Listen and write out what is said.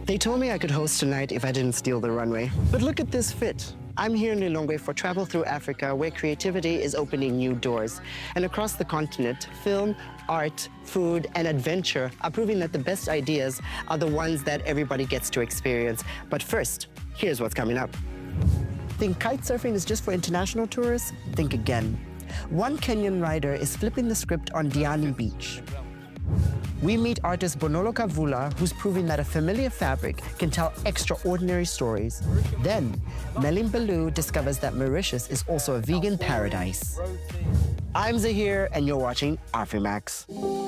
They told me I could host tonight if I didn't steal the runway. But look at this fit. I'm here in Lilongwe for Travel Through Africa, where creativity is opening new doors. And across the continent, film, art, food, and adventure are proving that the best ideas are the ones that everybody gets to experience. But first, here's what's coming up. Think kite surfing is just for international tourists? Think again. One Kenyan rider is flipping the script on Diani Beach. We meet artist Bonolo Kavula, who's proving that a familiar fabric can tell extraordinary stories. Then, Melim Baloo discovers that Mauritius is also a vegan paradise. I'm Zahir, and you're watching Afrimax.